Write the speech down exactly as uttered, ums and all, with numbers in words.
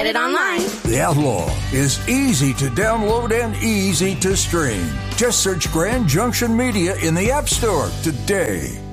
get it online. The Outlaw is easy to download and easy to stream. Just search Grand Junction Media in the App Store today.